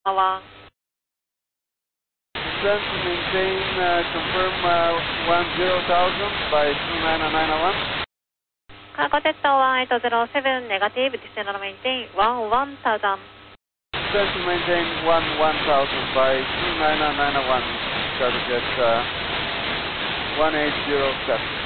Along. Descend to maintain, confirm 10,000 by 29901. Cargo jet 1807 negative, descend and maintain 10,000. Descend to maintain 11,000 by 29901. Cargo jet 1807.